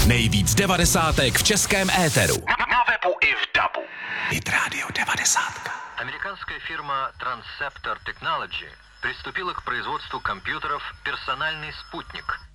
Nejvíc devadesátek v českém éteru. Na webu i v dabu. Hit Radio 90. Американская фирма Transceptor Technology приступила к производству компьютеров «Персональный спутник»,